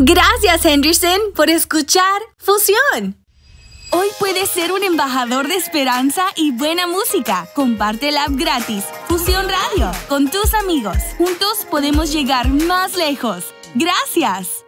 Gracias, Henderson, por escuchar Fusión. Hoy puedes ser un embajador de esperanza y buena música. Comparte la app gratis, Fusión Radio, con tus amigos. Juntos podemos llegar más lejos. ¡Gracias!